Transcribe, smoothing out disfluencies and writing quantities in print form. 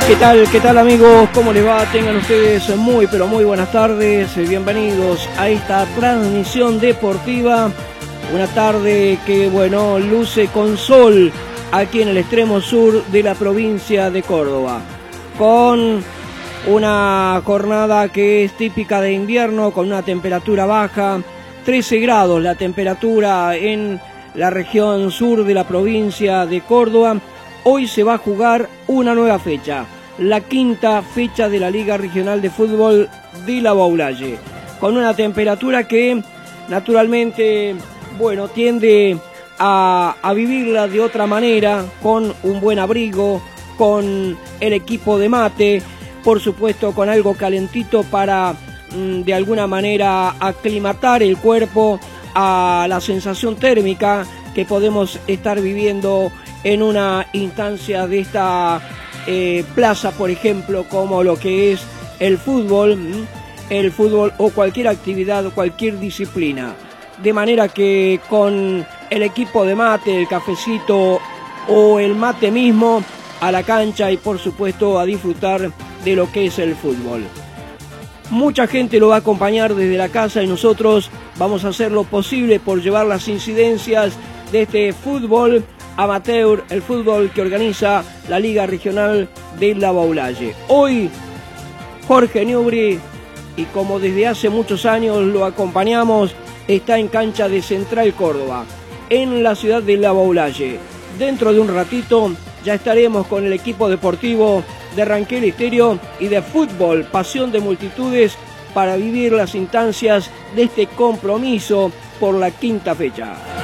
¿Qué tal amigos? ¿Cómo les va? Tengan ustedes muy pero muy buenas tardes. Bienvenidos a esta transmisión deportiva. Una tarde que, bueno, luce con sol aquí en el extremo sur de la provincia de Córdoba. Con una jornada que es típica de invierno, con una temperatura baja. 13 grados la temperatura en la región sur de la provincia de Córdoba. Hoy se va a jugar una nueva fecha, la quinta fecha de la Liga Regional de Fútbol de La Baulalle, con una temperatura que naturalmente, bueno, tiende a vivirla de otra manera, con un buen abrigo, con el equipo de mate, por supuesto con algo calentito para de alguna manera aclimatar el cuerpo a la sensación térmica que podemos estar viviendo en una instancia de esta plaza, por ejemplo, como lo que es el fútbol o cualquier actividad o cualquier disciplina. De manera que con el equipo de mate, el cafecito o el mate mismo, a la cancha y por supuesto a disfrutar de lo que es el fútbol. Mucha gente lo va a acompañar desde la casa y nosotros vamos a hacer lo posible por llevar las incidencias de este fútbol amateur, el fútbol que organiza la Liga Regional de La Baulalle. Hoy Jorge Newbery, y como desde hace muchos años lo acompañamos, está en cancha de Central Córdoba, en la ciudad de La Baulalle. Dentro de un ratito ya estaremos con el equipo deportivo de Ranquel Estéreo y de fútbol, pasión de multitudes, para vivir las instancias de este compromiso por la quinta fecha.